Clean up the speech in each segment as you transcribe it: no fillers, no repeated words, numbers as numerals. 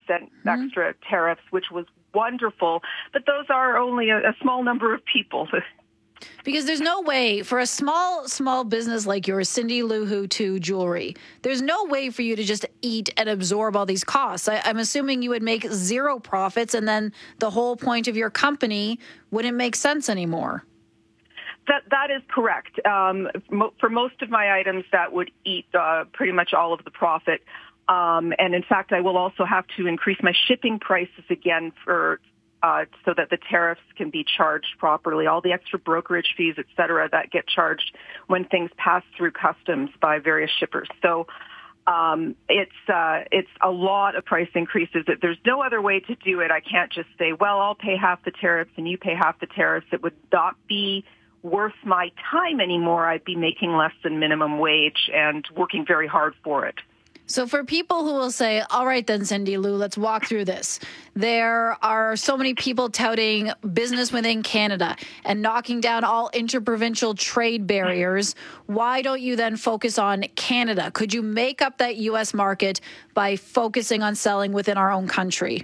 extra tariffs, which was wonderful. But those are only a small number of people. Because there's no way for a small business like yours, Cindy Lou Who 2 Jewelry, there's no way for you to just eat and absorb all these costs. I'm assuming you would make zero profits, and then the whole point of your company wouldn't make sense anymore. That is correct. For most of my items, that would eat pretty much all of the profit. And in fact, I will also have to increase my shipping prices again so that the tariffs can be charged properly. All the extra brokerage fees, et cetera, that get charged when things pass through customs by various shippers. So it's a lot of price increases. There's no other way to do it. I can't just say, well, I'll pay half the tariffs and you pay half the tariffs. It would not be worth my time anymore. I'd be making less than minimum wage and working very hard for it. So for people who will say, all right then, Cindy Lou, let's walk through this. There are so many people touting business within Canada and knocking down all interprovincial trade barriers. Why don't you then focus on Canada? Could you make up that U.S. market by focusing on selling within our own country?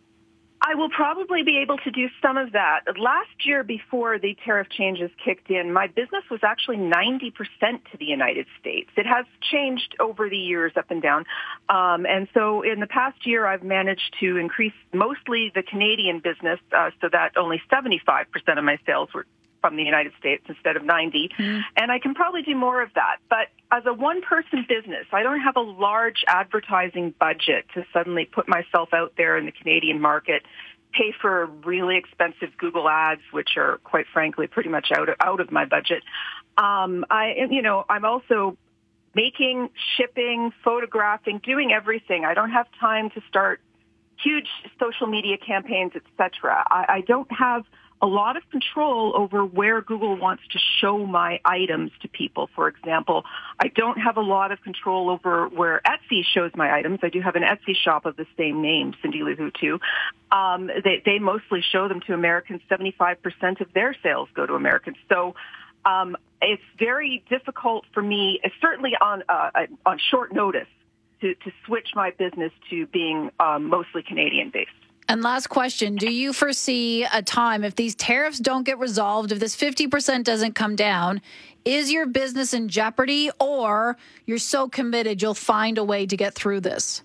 I will probably be able to do some of that. Last year, before the tariff changes kicked in, my business was actually 90% to the United States. It has changed over the years, up and down. And so in the past year, I've managed to increase mostly the Canadian business so that only 75% of my sales were from the United States instead of 90. And I can probably do more of that. But as a one-person business, I don't have a large advertising budget to suddenly put myself out there in the Canadian market, pay for really expensive Google ads, which are, quite frankly, pretty much out of my budget. I'm also making, shipping, photographing, doing everything. I don't have time to start huge social media campaigns, etc. I don't have a lot of control over where Google wants to show my items to people. For example, I don't have a lot of control over where Etsy shows my items. I do have an Etsy shop of the same name, Cindy Lou Who 2. They mostly show them to Americans. 75% of their sales go to Americans. So it's very difficult for me, certainly on short notice, to switch my business to being mostly Canadian-based. And last question, do you foresee a time if these tariffs don't get resolved, if this 50% doesn't come down, is your business in jeopardy, or you're so committed you'll find a way to get through this?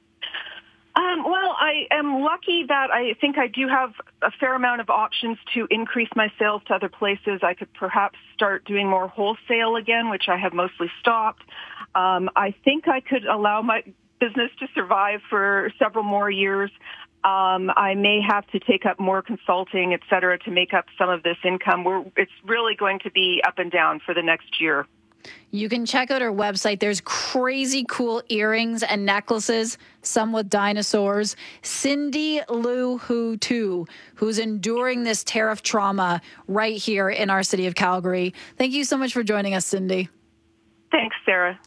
Well, I am lucky that I think I do have a fair amount of options to increase my sales to other places. I could perhaps start doing more wholesale again, which I have mostly stopped. I think I could allow my business to survive for several more years. I may have to take up more consulting, et cetera, to make up some of this income. It's really going to be up and down for the next year. You can check out her website. There's crazy cool earrings and necklaces, some with dinosaurs. Cindy Lou Who 2, who's enduring this tariff trauma right here in our city of Calgary. Thank you so much for joining us, Cindy. Thanks, Sarah.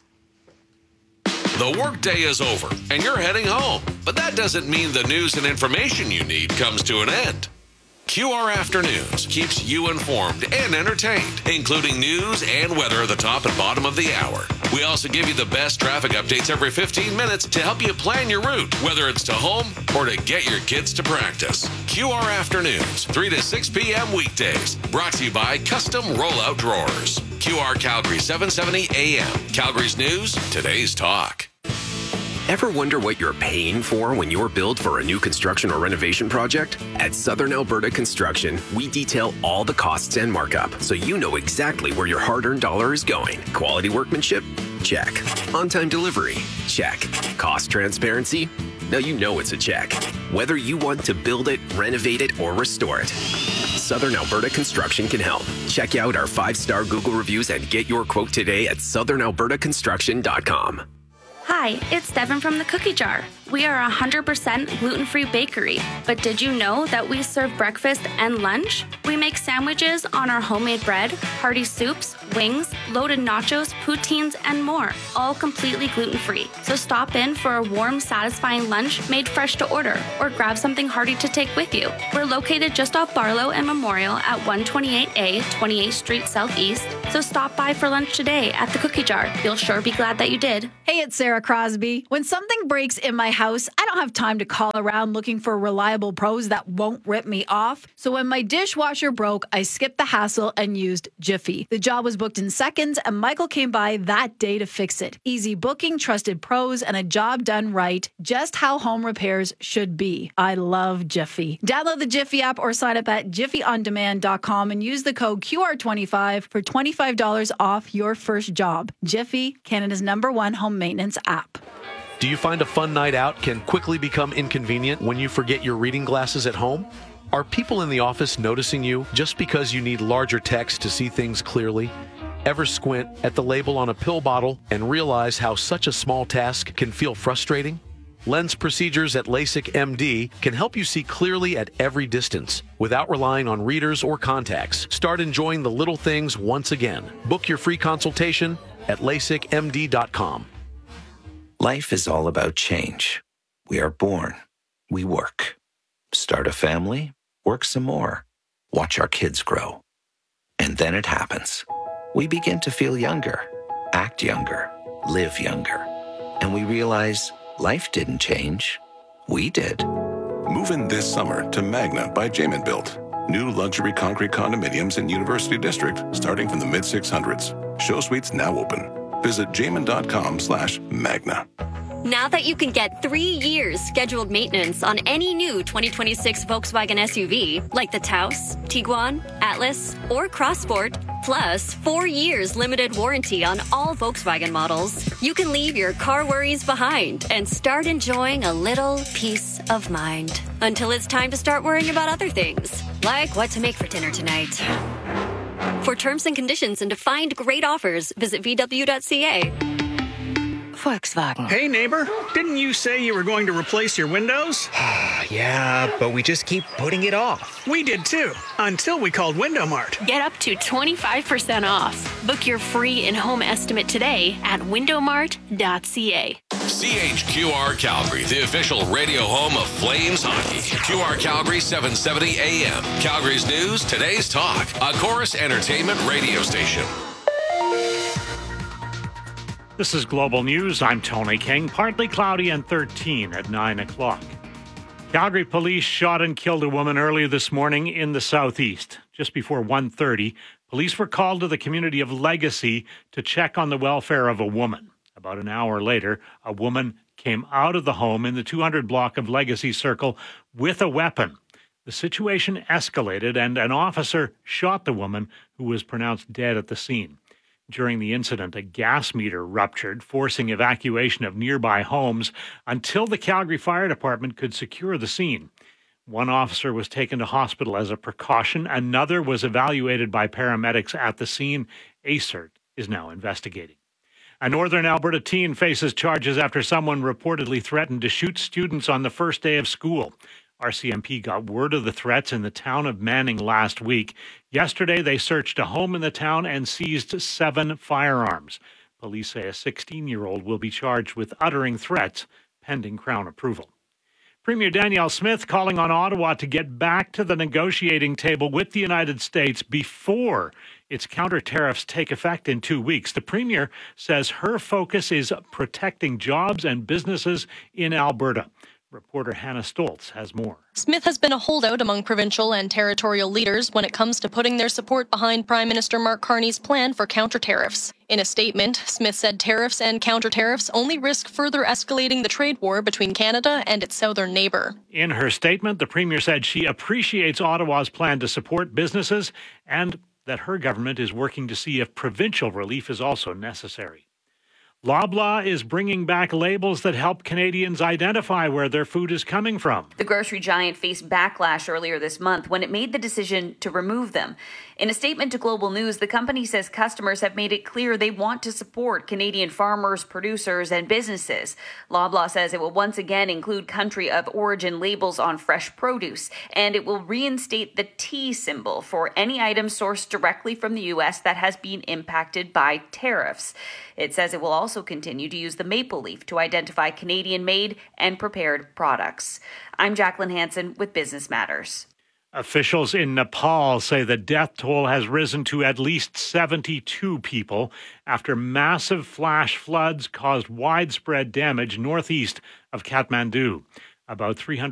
The workday is over and you're heading home, but that doesn't mean the news and information you need comes to an end. QR Afternoons keeps you informed and entertained, including news and weather at the top and bottom of the hour. We also give you the best traffic updates every 15 minutes to help you plan your route, whether it's to home or to get your kids to practice. QR Afternoons, 3 to 6 p.m. weekdays. Brought to you by Custom Rollout Drawers. QR Calgary, 770 AM. Calgary's news, today's talk. Ever wonder what you're paying for when you're billed for a new construction or renovation project? At Southern Alberta Construction, we detail all the costs and markup so you know exactly where your hard-earned dollar is going. Quality workmanship? Check. On-time delivery? Check. Cost transparency? Now you know it's a check. Whether you want to build it, renovate it, or restore it, Southern Alberta Construction can help. Check out our 5-star Google reviews and get your quote today at southernalbertaconstruction.com. Hi, it's Devin from the Cookie Jar. We are a 100% gluten-free bakery, but did you know that we serve breakfast and lunch? We make sandwiches on our homemade bread, hearty soups, wings, loaded nachos, poutines, and more, all completely gluten-free. So stop in for a warm, satisfying lunch made fresh to order, or grab something hearty to take with you. We're located just off Barlow and Memorial at 128A, 28th Street Southeast, so stop by for lunch today at the Cookie Jar. You'll sure be glad that you did. Hey, it's Sarah Crosby. When something breaks in my house, house, I don't have time to call around looking for reliable pros that won't rip me off. So when my dishwasher broke, I skipped the hassle and used Jiffy. The job was booked in seconds, and Michael came by that day to fix it. Easy booking, trusted pros, and a job done right, just how home repairs should be. I love Jiffy. Download the Jiffy app or sign up at jiffyondemand.com and use the code QR25 for $25 off your first job. Jiffy, Canada's #1 home maintenance app. Do you find a fun night out can quickly become inconvenient when you forget your reading glasses at home? Are people in the office noticing you just because you need larger text to see things clearly? Ever squint at the label on a pill bottle and realize how such a small task can feel frustrating? Lens procedures at LASIK MD can help you see clearly at every distance without relying on readers or contacts. Start enjoying the little things once again. Book your free consultation at LASIKMD.com. Life is all about change. We are born. We work. Start a family. Work some more. Watch our kids grow. And then it happens. We begin to feel younger, act younger, live younger. And we realize life didn't change. We did. Move in this summer to Magna by Jamin Built. New luxury concrete condominiums in University District starting from the mid-600s. Show suites now open. Visit jamin.com/Magna. Now that you can get 3 years scheduled maintenance on any new 2026 Volkswagen SUV, like the Taos, Tiguan, Atlas, or Crossport, plus 4 years limited warranty on all Volkswagen models, you can leave your car worries behind and start enjoying a little peace of mind. Until it's time to start worrying about other things, like what to make for dinner tonight. For terms and conditions and to find great offers, visit VW.ca. Volkswagen. Hey, neighbor, didn't you say you were going to replace your windows? Yeah, but we just keep putting it off. We did too, until we called Window Mart. Get up to 25% off. Book your free in-home estimate today at windowmart.ca. CHQR Calgary, the official radio home of Flames hockey. QR Calgary 770 AM. Calgary's news, today's talk. A Chorus Entertainment radio station. This is Global News. I'm Tony King. Partly cloudy and 13 at 9 o'clock. Calgary police shot and killed a woman earlier this morning in the southeast. Just before 1:30, police were called to the community of Legacy to check on the welfare of a woman. About an hour later, a woman came out of the home in the 200 block of Legacy Circle with a weapon. The situation escalated and an officer shot the woman, who was pronounced dead at the scene. During the incident, a gas meter ruptured, forcing evacuation of nearby homes until the Calgary Fire Department could secure the scene. One officer was taken to hospital as a precaution. Another was evaluated by paramedics at the scene. ACERT is now investigating. A Northern Alberta teen faces charges after someone reportedly threatened to shoot students on the first day of school. RCMP got word of the threats in the town of Manning last week. Yesterday, they searched a home in the town and seized 7 firearms. Police say a 16-year-old will be charged with uttering threats pending Crown approval. Premier Danielle Smith calling on Ottawa to get back to the negotiating table with the United States before its counter tariffs take effect in 2 weeks. The Premier says her focus is protecting jobs and businesses in Alberta. Reporter Hannah Stoltz has more. Smith has been a holdout among provincial and territorial leaders when it comes to putting their support behind Prime Minister Mark Carney's plan for counter-tariffs. In a statement, Smith said tariffs and counter-tariffs only risk further escalating the trade war between Canada and its southern neighbour. In her statement, the Premier said she appreciates Ottawa's plan to support businesses and that her government is working to see if provincial relief is also necessary. Loblaw is bringing back labels that help Canadians identify where their food is coming from. The grocery giant faced backlash earlier this month when it made the decision to remove them. In a statement to Global News, the company says customers have made it clear they want to support Canadian farmers, producers, and businesses. Loblaw says it will once again include country of origin labels on fresh produce, and it will reinstate the T symbol for any item sourced directly from the U.S. that has been impacted by tariffs. It says it will also continue to use the maple leaf to identify Canadian-made and prepared products. I'm Jacqueline Hansen with Business Matters. Officials in Nepal say the death toll has risen to at least 72 people after massive flash floods caused widespread damage northeast of Kathmandu. About 300